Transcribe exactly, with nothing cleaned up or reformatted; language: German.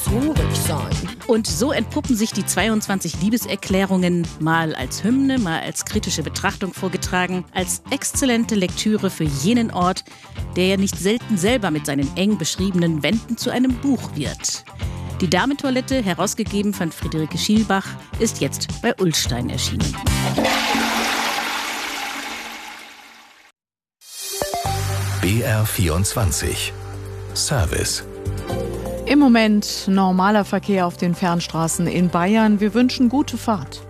traurig sein. Und so entpuppen sich die zweiundzwanzig Liebeserklärungen mal als Hymne, mal als kritische Betrachtung vorgetragen, als exzellente Lektüre für jenen Ort, der ja nicht selten selber mit seinen eng beschriebenen Wänden zu einem Buch wird. Die Damentoilette, herausgegeben von Friederike Schielbach, ist jetzt bei Ullstein erschienen. B R vierundzwanzig Service. Im Moment normaler Verkehr auf den Fernstraßen in Bayern. Wir wünschen gute Fahrt.